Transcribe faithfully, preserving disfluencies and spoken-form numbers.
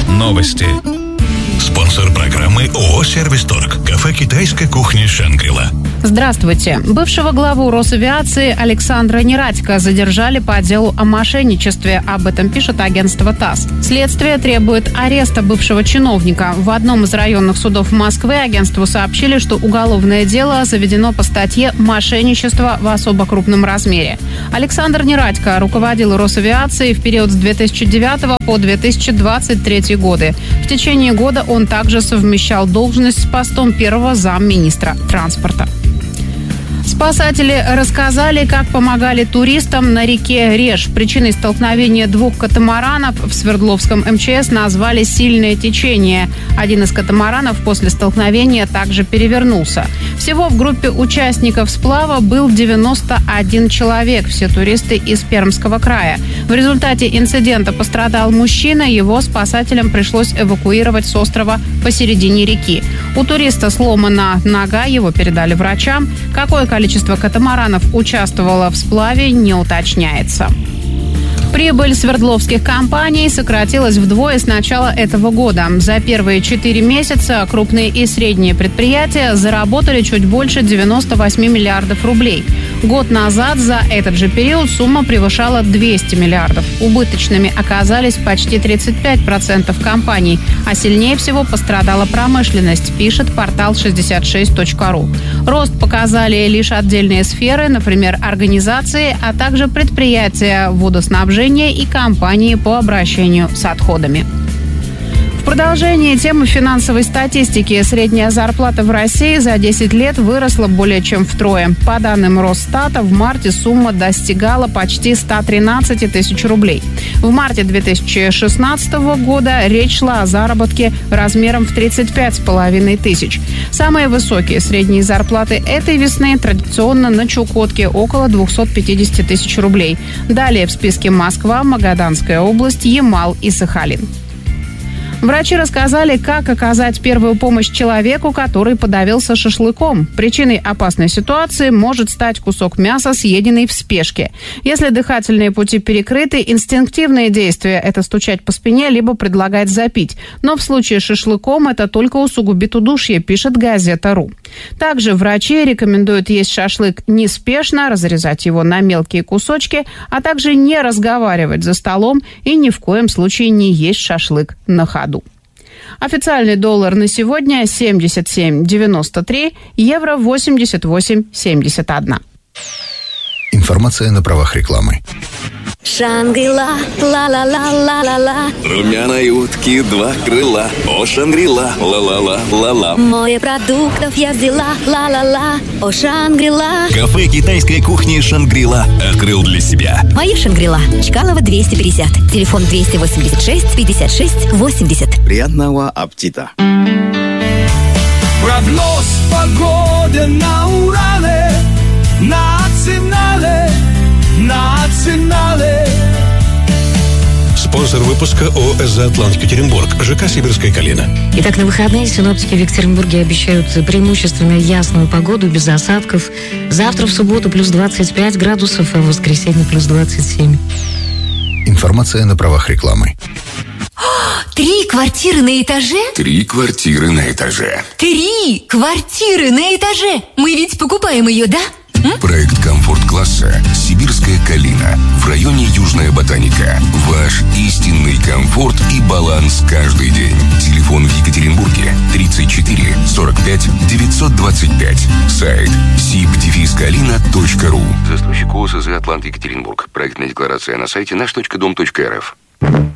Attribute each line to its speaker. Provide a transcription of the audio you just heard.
Speaker 1: Новости. Спонсор программы ООО «Сервисторг». Кафе китайской кухни «Шангрила».
Speaker 2: Здравствуйте. Бывшего главу Росавиации Александра Нерадько задержали по делу о мошенничестве. Об этом пишет агентство ТАСС. Следствие требует ареста бывшего чиновника. В одном из районных судов Москвы агентству сообщили, что уголовное дело заведено по статье «Мошенничество в особо крупном размере». Александр Нерадько руководил Росавиацией в период с две тысячи девятого по две тысячи двадцать третий годы. В течение года он также совмещал должность с постом первого замминистра транспорта. Спасатели рассказали, как помогали туристам на реке Реж. Причиной столкновения двух катамаранов в Свердловском эм че эс назвали сильное течение. Один из катамаранов после столкновения также перевернулся. Всего в группе участников сплава был девяносто один человек, все туристы из Пермского края. В результате инцидента пострадал мужчина, его спасателям пришлось эвакуировать с острова посередине реки. У туриста сломана нога, его передали врачам. Какое количество катамаранов участвовало в сплаве, не уточняется. Прибыль свердловских компаний сократилась вдвое с начала этого года. За первые четыре месяца крупные и средние предприятия заработали чуть больше девяносто восемь миллиардов рублей. Год назад за этот же период сумма превышала двести миллиардов. Убыточными оказались почти тридцать пять процентов компаний, а сильнее всего пострадала промышленность, пишет портал шестьдесят шесть точка ру. Рост показали лишь отдельные сферы, например, организации, а также предприятия водоснабжения и компании по обращению с отходами. В продолжение темы финансовой статистики средняя зарплата в России за десять лет выросла более чем втрое. По данным Росстата, в марте сумма достигала почти сто тринадцать тысяч рублей. В марте две тысячи шестнадцатого года речь шла о заработке размером в тридцать пять с половиной тысяч. Самые высокие средние зарплаты этой весны традиционно на Чукотке – около двести пятьдесят тысяч рублей. Далее в списке Москва, Магаданская область, Ямал и Сахалин. Врачи рассказали, как оказать первую помощь человеку, который подавился шашлыком. Причиной опасной ситуации может стать кусок мяса, съеденный в спешке. Если дыхательные пути перекрыты, инстинктивные действия – это стучать по спине, либо предлагать запить. Но в случае с шашлыком это только усугубит удушье, пишет газета.ру. Также врачи рекомендуют есть шашлык неспешно, разрезать его на мелкие кусочки, а также не разговаривать за столом и ни в коем случае не есть шашлык на ходу. Официальный доллар на сегодня семьдесят семь девяносто три, евро восемьдесят восемь семьдесят один.
Speaker 3: Информация на правах рекламы.
Speaker 4: Шангрила, ла-ла-ла-ла-ла-ла.
Speaker 5: Румяной утки два крыла. О, Шангрила, ла-ла-ла-ла-ла.
Speaker 4: Море продуктов я взяла, ла-ла-ла. О, Шангрила.
Speaker 5: Кафе китайской кухни «Шангрила» открыл для себя.
Speaker 4: Моя Шангрила. Чкалова двести пятьдесят. Телефон двести восемьдесят шесть пятьдесят шесть восемьдесят.
Speaker 5: Приятного аппетита.
Speaker 6: Прогноз погоды на Урале. Национале. Национале.
Speaker 1: Спонсор выпуска ООО «ЭСЗА Атлант Екатеринбург», ЖК «Сибирская калина».
Speaker 7: Итак, на выходные синоптики в Екатеринбурге обещают преимущественно ясную погоду, без осадков. Завтра в субботу плюс двадцать пять градусов, а в воскресенье плюс двадцать семь.
Speaker 3: Информация на правах рекламы.
Speaker 4: Три квартиры на этаже?
Speaker 5: Три квартиры на этаже.
Speaker 4: Три квартиры на этаже! Мы ведь покупаем ее, да?
Speaker 5: Проект комфорт-класса «Сибирская калина» в районе Южная Ботаника. Ваш истинный комфорт и баланс каждый день. Телефон в Екатеринбурге тридцать четыре сорок пять девятьсот двадцать пять. Сайт сиб дефис калина точка ру.
Speaker 8: Застройщик ООО «ЭСЗА Атлант Екатеринбург». Проектная декларация на сайте наш точка дом точка эр эф.